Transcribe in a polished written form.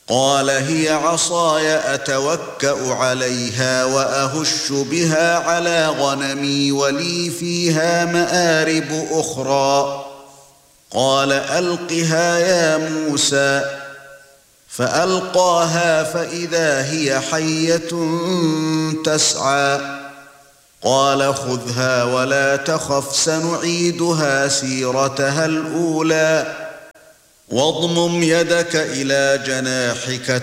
قال هي عصاي اتوكأ عليها واهش بها على غنمي ولي فيها مآرب اخرى. قال القها يا موسى. فالقاها فاذا هي حية تسعى. قال خذها ولا تخف سنعيدها سيرتها الاولى واضمم يدك الى جناحك